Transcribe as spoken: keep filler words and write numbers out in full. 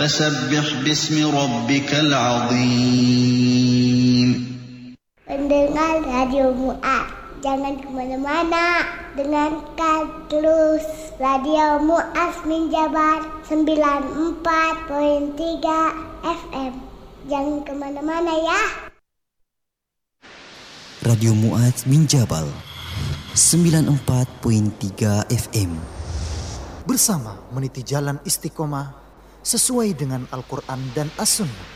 Fasabbih bismi rabbikal azim. Pendengar Radio Mu'ad, jangan kemana-mana, dengarkan terus Radio Mu'ad Minjabar sembilan puluh empat koma tiga F M. Jangan kemana-mana ya. Radio Mu'ad Minjabal sembilan puluh empat koma tiga F M. Bersama meniti jalan istiqomah sesuai dengan Al-Quran dan As-Sunnah.